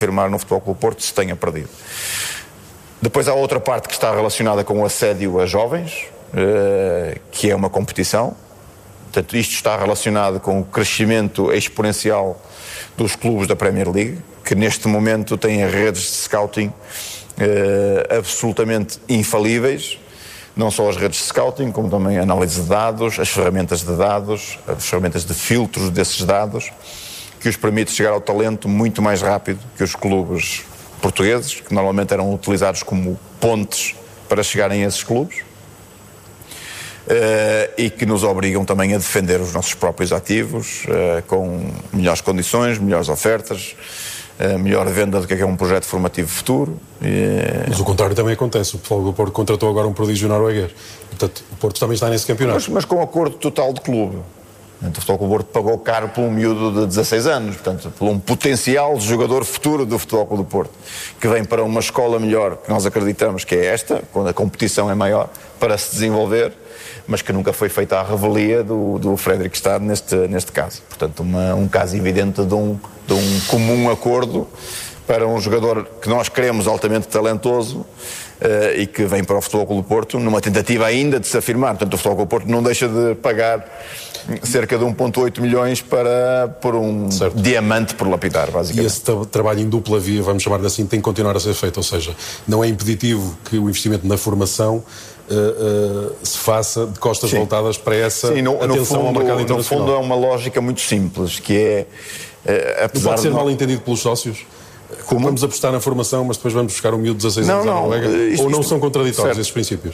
afirmar no Futebol Clube do Porto se tenha perdido. Depois há outra parte que está relacionada com o assédio a jovens, que é uma competição. Portanto, isto está relacionado com o crescimento exponencial dos clubes da Premier League, que neste momento têm redes de scouting absolutamente infalíveis. Não só as redes de scouting, como também a análise de dados, as ferramentas de dados, as ferramentas de filtros desses dados, que os permite chegar ao talento muito mais rápido que os clubes portugueses, que normalmente eram utilizados como pontes para chegarem a esses clubes, e que nos obrigam também a defender os nossos próprios ativos, com melhores condições, melhores ofertas, melhor venda do que é um projeto formativo futuro. Mas o contrário também acontece. O Futebol do Porto contratou agora um prodígio norueguês. Portanto, o Porto também está nesse campeonato. Mas com acordo total de clube. O Futebol Clube do Porto pagou caro por um miúdo de 16 anos, portanto, por um potencial jogador futuro do Futebol Clube do Porto, que vem para uma escola melhor, que nós acreditamos que é esta, quando a competição é maior, para se desenvolver, mas que nunca foi feita a revelia do Fredrik Stad neste caso. Portanto, um caso evidente de um comum acordo para um jogador que nós queremos altamente talentoso, e que vem para o Futebol Clube do Porto numa tentativa ainda de se afirmar. Portanto, o Futebol Clube do Porto não deixa de pagar cerca de 1,8 milhões por um diamante por lapidar, basicamente. E esse trabalho em dupla via, vamos chamar-lhe assim, tem que continuar a ser feito, ou seja, não é impeditivo que o investimento na formação se faça de costas voltadas para essa atenção ao mercado internacional. No fundo é uma lógica muito simples, que é... não pode ser mal entendido pelos sócios? Como? Vamos apostar na formação, mas depois vamos buscar um miúdo de 16 anos na Noruega? Ou não são contraditórios esses princípios?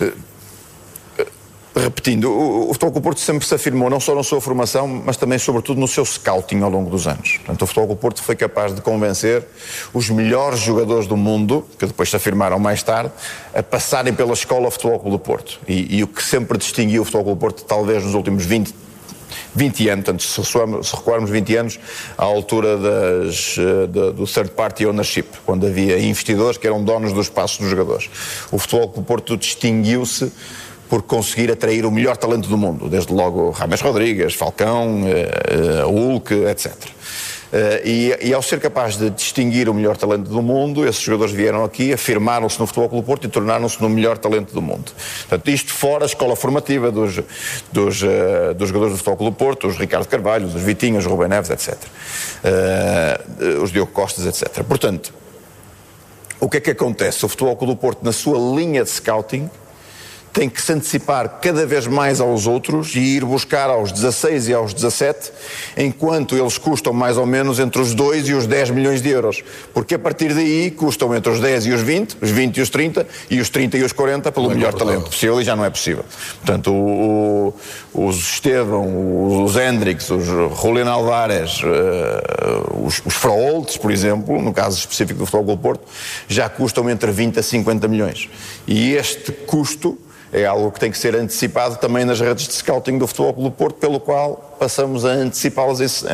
Repetindo, o Futebol Clube do Porto sempre se afirmou não só na sua formação, mas também, sobretudo, no seu scouting ao longo dos anos. Portanto, o Futebol Clube do Porto foi capaz de convencer os melhores jogadores do mundo, que depois se afirmaram mais tarde, a passarem pela escola Futebol Clube do Porto. E o que sempre distinguiu o Futebol Clube do Porto, talvez nos últimos 20 anos, portanto, se recuarmos 20 anos, à altura do third party ownership, quando havia investidores que eram donos dos passos dos jogadores. O Futebol Clube do Porto distinguiu-se por conseguir atrair o melhor talento do mundo, desde logo James Rodrigues, Falcão, Hulk, etc. E ao ser capaz de distinguir o melhor talento do mundo, esses jogadores vieram aqui, afirmaram-se no Futebol Clube do Porto e tornaram-se no melhor talento do mundo. Portanto, isto fora a escola formativa dos jogadores do Futebol Clube do Porto, os Ricardo Carvalho, os Vitinhos, os Rubem Neves, etc. Os Diogo Costas, etc. Portanto, o que é que acontece? O Futebol Clube do Porto, na sua linha de scouting, tem que se antecipar cada vez mais aos outros e ir buscar aos 16 e aos 17, enquanto eles custam mais ou menos entre os 2 e os 10 milhões de euros. Porque a partir daí custam entre os 10 e os 20 e os 30, e os 30 e os 40 pelo melhor talento possível, e já não é possível. Portanto, os Estevão, os Hendricks, os Julián Álvares, os Fraoltes, por exemplo, no caso específico do Futebol Clube do Porto, já custam entre 20 a 50 milhões. E este custo é algo que tem que ser antecipado também nas redes de scouting do Futebol Clube do Porto, pelo qual passamos a antecipá-las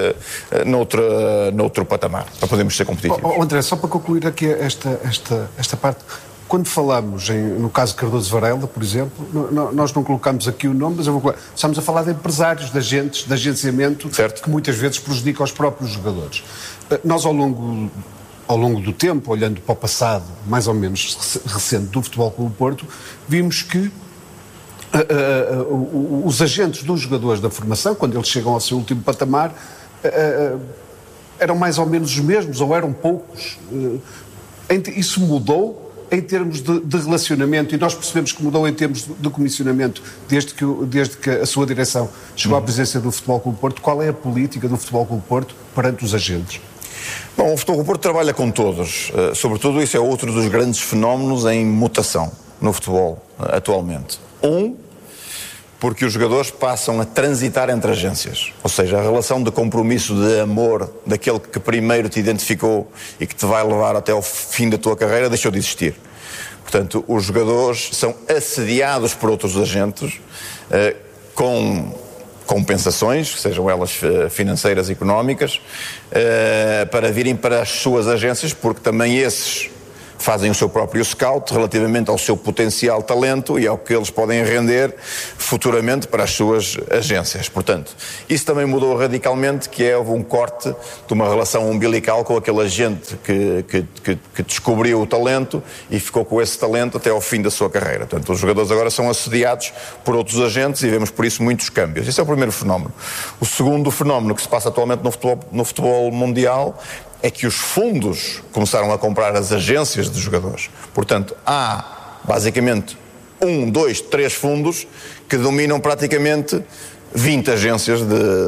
noutro patamar, para podermos ser competitivos. André, só para concluir aqui esta parte, quando falamos, no caso de Cardoso Varela, por exemplo, nós não colocamos aqui o nome, mas estamos a falar de empresários, de agentes, de agenciamento, certo, que muitas vezes prejudicam os próprios jogadores. Nós, ao longo do tempo, olhando para o passado mais ou menos recente do Futebol Clube do Porto, vimos que os agentes dos jogadores da formação, quando eles chegam ao seu último patamar, eram mais ou menos os mesmos, ou eram poucos. Isso mudou em termos de relacionamento, e nós percebemos que mudou em termos de comissionamento desde que a sua direção chegou à presidência do Futebol Clube do Porto. Qual é a política do Futebol Clube do Porto perante os agentes? Bom, o Futebol Clube do Porto trabalha com todos. Sobretudo, isso é outro dos grandes fenómenos em mutação no futebol atualmente. Porque os jogadores passam a transitar entre agências. Ou seja, a relação de compromisso, de amor, daquele que primeiro te identificou e que te vai levar até ao fim da tua carreira, deixou de existir. Portanto, os jogadores são assediados por outros agentes com compensações, sejam elas financeiras e económicas, para virem para as suas agências, porque também esses fazem o seu próprio scout relativamente ao seu potencial talento e ao que eles podem render futuramente para as suas agências. Portanto, isso também mudou radicalmente, que houve um corte de uma relação umbilical com aquele agente que descobriu o talento e ficou com esse talento até ao fim da sua carreira. Portanto, os jogadores agora são assediados por outros agentes e vemos por isso muitos câmbios. Esse é o primeiro fenómeno. O segundo fenómeno que se passa atualmente no futebol mundial é que os fundos começaram a comprar as agências de jogadores. Portanto, há basicamente 1, 2, 3 fundos que dominam praticamente 20 agências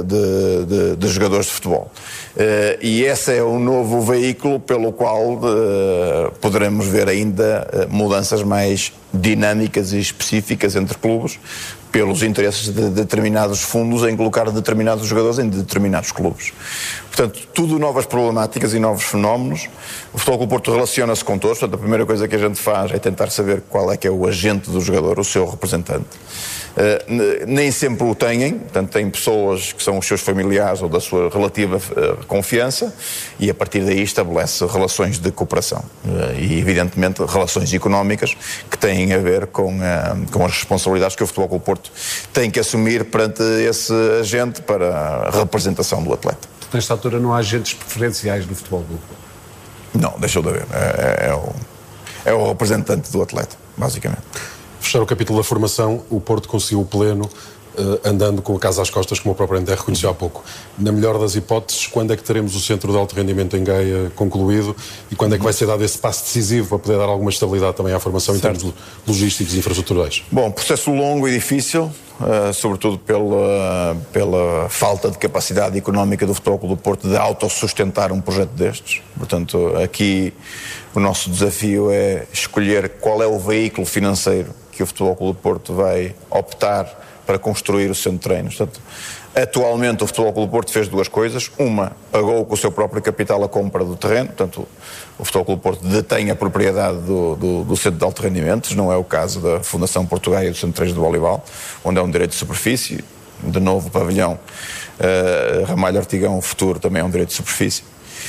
de jogadores de futebol. E esse é o novo veículo pelo qual poderemos ver ainda mudanças mais dinâmicas e específicas entre clubes, pelos interesses de determinados fundos em colocar determinados jogadores em determinados clubes. Portanto, tudo novas problemáticas e novos fenómenos. O Futebol Clube do Porto relaciona-se com todos. Portanto, a primeira coisa que a gente faz é tentar saber qual é que é o agente do jogador, o seu representante. Nem sempre o têm, portanto tem pessoas que são os seus familiares ou da sua relativa confiança, e a partir daí estabelece relações de cooperação e evidentemente relações económicas que têm a ver com as responsabilidades que o Futebol Clube do Porto tem que assumir perante esse agente para a representação do atleta. Nesta altura não há agentes preferenciais no Futebol Clube? Não, deixou de haver. É o representante do atleta, basicamente. Fechar o capítulo da formação, o Porto conseguiu o pleno, andando com a casa às costas, como o próprio André reconheceu há pouco. Na melhor das hipóteses, quando é que teremos o centro de alto rendimento em Gaia concluído e quando é que vai ser dado esse passo decisivo para poder dar alguma estabilidade também à formação em termos logísticos e infraestruturais? Bom, processo longo e difícil, sobretudo pela falta de capacidade económica do Futebol Clube do Porto de autossustentar um projeto destes. Portanto, aqui o nosso desafio é escolher qual é o veículo financeiro que o Futebol Clube do Porto vai optar para construir o centro de treinos. Portanto, atualmente o Futebol Clube do Porto fez duas coisas. Uma, pagou com o seu próprio capital a compra do terreno. Portanto, o Futebol Clube do Porto detém a propriedade do centro de alto rendimento. Não é o caso da Fundação Portuguesa e do Centro de Treinos do Voleibol, onde é um direito de superfície. De novo, o pavilhão Ramalho Ortigão Futuro também é um direito de superfície.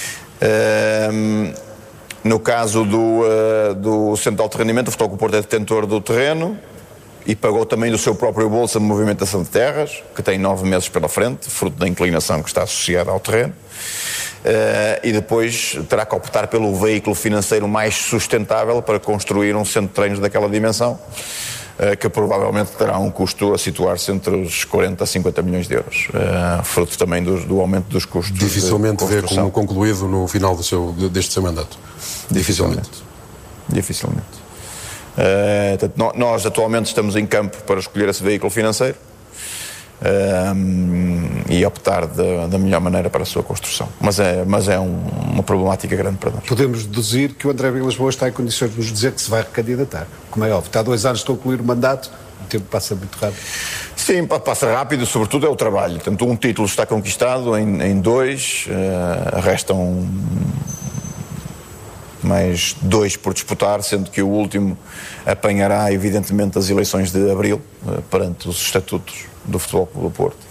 No caso do centro de alto rendimento, o Futebol Clube do Porto é detentor do terreno e pagou também do seu próprio bolso a movimentação de terras, que tem 9 meses pela frente, fruto da inclinação que está associada ao terreno, e depois terá que optar pelo veículo financeiro mais sustentável para construir um centro de treinos daquela dimensão, que provavelmente terá um custo a situar-se entre os 40 a 50 milhões de euros, fruto também do aumento dos custos. Dificilmente vê como concluído no final deste seu mandato. Dificilmente. Nós atualmente estamos em campo para escolher esse veículo financeiro e optar da melhor maneira para a sua construção. Mas é uma problemática grande para nós. Podemos deduzir que o André Vilas Boas está em condições de nos dizer que se vai recandidatar. Como é óbvio, está há 2 anos de concluir o mandato, o tempo passa muito rápido. Sim, passa rápido, sobretudo é o trabalho. Portanto, um título está conquistado em 2, restam mais 2 por disputar, sendo que o último apanhará evidentemente as eleições de abril, perante os estatutos do Futebol Clube do Porto.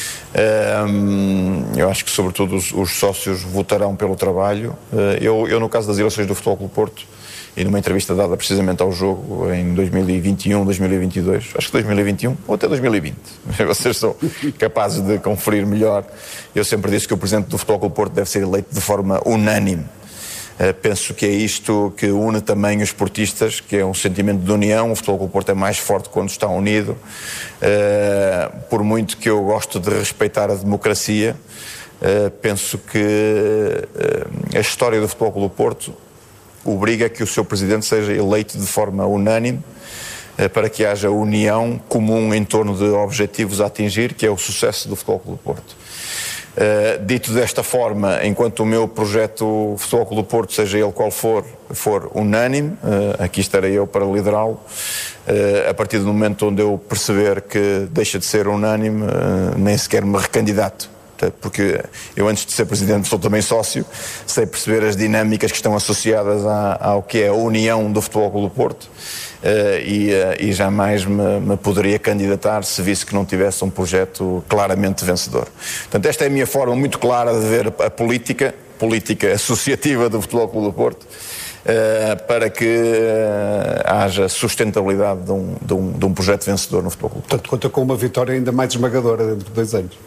Eu acho que sobretudo os sócios votarão pelo trabalho. Eu no caso das eleições do Futebol Clube do Porto, e numa entrevista dada precisamente ao jogo em 2021, 2022, acho que 2021 ou até 2020, vocês são capazes de conferir melhor, eu sempre disse que o presidente do Futebol Clube do Porto deve ser eleito de forma unânime. Penso que é isto que une também os portistas, que é um sentimento de união. O Futebol Clube do Porto é mais forte quando está unido. Por muito que eu gosto de respeitar a democracia, penso que a história do Futebol Clube do Porto obriga a que o seu presidente seja eleito de forma unânime, para que haja união comum em torno de objetivos a atingir, que é o sucesso do Futebol Clube do Porto. Dito desta forma, enquanto o meu projeto Futebol Clube do Porto, seja ele qual for unânime, aqui estarei eu para liderá-lo. A partir do momento onde eu perceber que deixa de ser unânime, nem sequer me recandidato. Porque eu, antes de ser presidente, sou também sócio, sei perceber as dinâmicas que estão associadas ao que é a união do Futebol Clube do Porto, e jamais me poderia candidatar se visse que não tivesse um projeto claramente vencedor. Portanto, esta é a minha forma muito clara de ver a política associativa do Futebol Clube do Porto, para que haja sustentabilidade de um projeto vencedor no Futebol Clube do Porto. Portanto, conta com uma vitória ainda mais esmagadora dentro de 2 anos.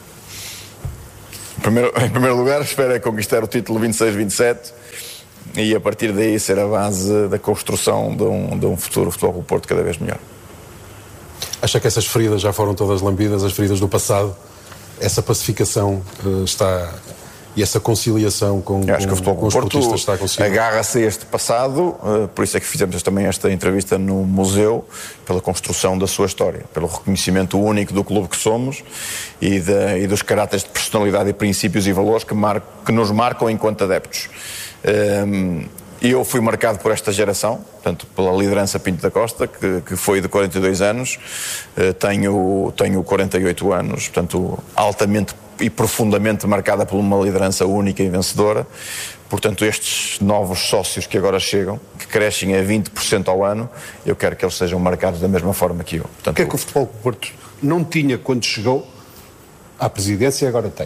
Em primeiro lugar, espero conquistar o título 26-27 e a partir daí ser a base da construção de um futuro Futebol Clube do Porto cada vez melhor. Acha que essas feridas já foram todas lambidas, as feridas do passado? Essa pacificação está... E essa conciliação com os portistas está conseguida? Agarra-se a este passado, por isso é que fizemos também esta entrevista no museu, pela construção da sua história, pelo reconhecimento único do clube que somos e dos caráteres de personalidade e princípios e valores que nos marcam enquanto adeptos. Eu fui marcado por esta geração, portanto, pela liderança Pinto da Costa, que foi de 42 anos, tenho 48 anos, portanto, altamente e profundamente marcada por uma liderança única e vencedora. Portanto, estes novos sócios que agora chegam, que crescem a 20% ao ano, eu quero que eles sejam marcados da mesma forma que eu. Portanto, o que é que o Futebol Clube do Porto não tinha quando chegou à presidência e agora tem?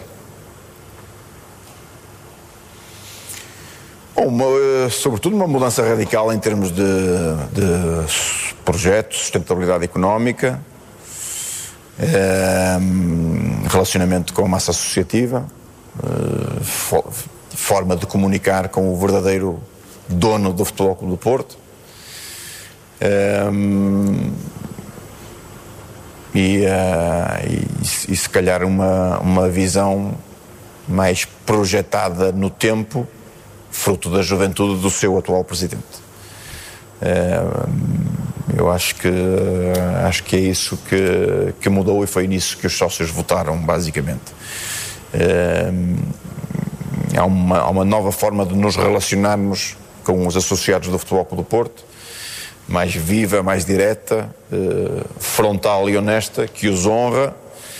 Bom, sobretudo uma mudança radical em termos de projetos, sustentabilidade económica, relacionamento com a massa associativa, forma de comunicar com o verdadeiro dono do Futebol Clube do Porto, e se calhar uma visão mais projetada no tempo, fruto da juventude do seu atual presidente. Eu acho que é isso que mudou e foi nisso que os sócios votaram, basicamente. Há uma nova forma de nos relacionarmos com os associados do Futebol Clube do Porto, mais viva, mais direta, frontal e honesta, que os honra.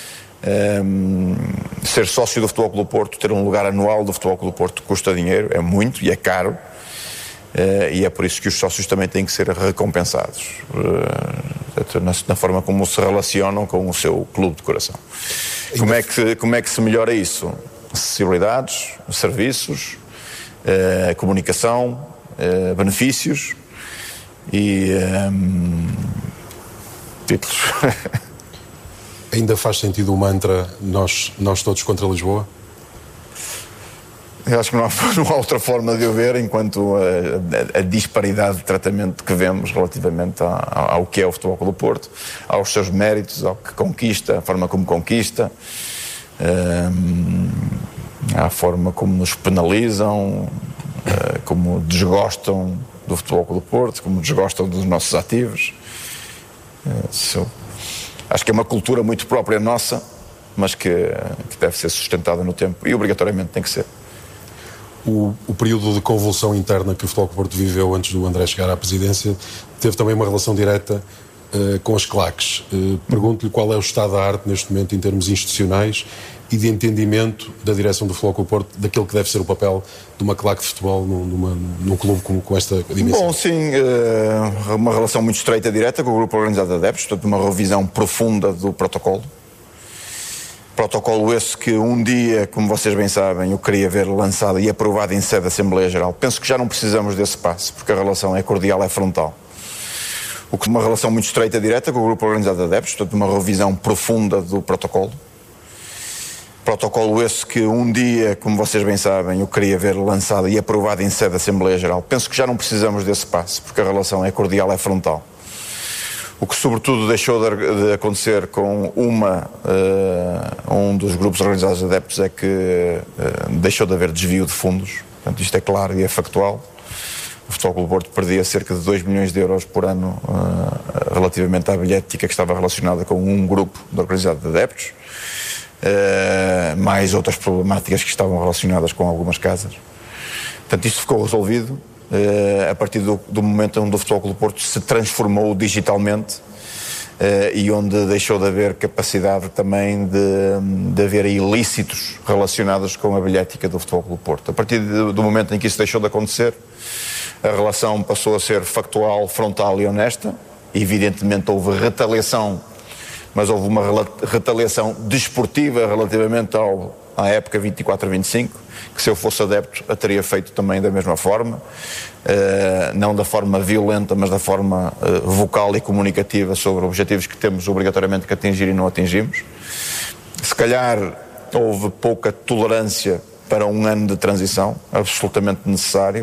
Ser sócio do Futebol Clube do Porto, ter um lugar anual do Futebol Clube do Porto custa dinheiro, é muito e é caro. E é por isso que os sócios também têm que ser recompensados na forma como se relacionam com o seu clube de coração. Como é que se melhora isso? Acessibilidades, serviços, comunicação, benefícios e títulos. Ainda faz sentido o mantra nós todos contra Lisboa? Eu acho que não há outra forma de o ver, enquanto a disparidade de tratamento que vemos relativamente ao que é o Futebol Clube do Porto, aos seus méritos, ao que conquista, a forma como conquista, à forma como nos penalizam, como desgostam do Futebol Clube do Porto, como desgostam dos nossos ativos. Acho que é uma cultura muito própria nossa, mas que deve ser sustentada no tempo e obrigatoriamente tem que ser. O período de convulsão interna que o Futebol Clube do Porto viveu antes do André chegar à presidência teve também uma relação direta com as claques. Pergunto-lhe qual é o estado da arte neste momento em termos institucionais e de entendimento da direção do Futebol Clube do Porto daquilo que deve ser o papel de uma claque de futebol num clube com esta dimensão. Bom, sim, uma relação muito estreita e direta com o grupo organizado de adeptos, portanto uma revisão profunda do protocolo. Protocolo esse que um dia, como vocês bem sabem, eu queria ver lançado e aprovado em sede da Assembleia Geral. Penso que já não precisamos desse passo, porque a relação é cordial, é frontal. Uma relação muito estreita e direta com o grupo organizado de adeptos, portanto uma revisão profunda do protocolo. Protocolo esse que um dia, como vocês bem sabem, eu queria ver lançado e aprovado em sede da Assembleia Geral. Penso que já não precisamos desse passo, porque a relação é cordial, é frontal. O que sobretudo deixou de acontecer com um dos grupos organizados de adeptos é que deixou de haver desvio de fundos. Portanto, isto é claro e é factual. O Futebol Clube do Porto perdia cerca de 2 milhões de euros por ano relativamente à bilhética que estava relacionada com um grupo de organizado de adeptos, mais outras problemáticas que estavam relacionadas com algumas casas. Portanto, isto ficou resolvido a partir do momento onde o Futebol Clube do Porto se transformou digitalmente e onde deixou de haver capacidade também de haver ilícitos relacionados com a bilhética do Futebol Clube do Porto. A partir do momento em que isso deixou de acontecer, a relação passou a ser factual, frontal e honesta. Evidentemente houve retaliação mas houve uma retaliação desportiva relativamente à época 24-25, que se eu fosse adepto a teria feito também da mesma forma, não da forma violenta, mas da forma vocal e comunicativa sobre objetivos que temos obrigatoriamente que atingir e não atingimos. Se calhar houve pouca tolerância para um ano de transição, absolutamente necessário.